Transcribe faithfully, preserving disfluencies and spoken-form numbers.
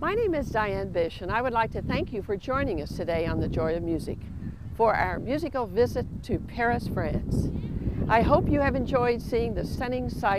My name is Diane Bish, and I would like to thank you for joining us today on The Joy of Music for our musical visit to Paris, France. I hope you have enjoyed seeing the stunning sights